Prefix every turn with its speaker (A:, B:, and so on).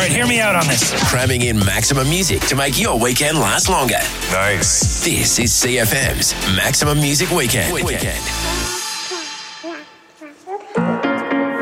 A: right, hear me out on this.
B: Cramming in maximum music to make your weekend last longer.
C: Nice.
B: This is CFM's Maximum Music Weekend.